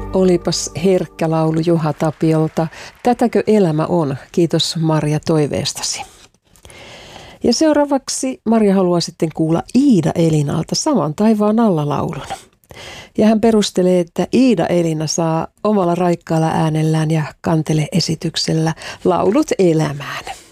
Olipas herkkä laulu Juha Tapiolta. Tätäkö elämä on? Kiitos Marja toiveestasi. Ja seuraavaksi Marja haluaa sitten kuulla Iida Elinalta Saman taivaan alla -laulun. Ja hän perustelee, että Iida Elina saa omalla raikkaalla äänellään ja kantele-esityksellä laulut elämään.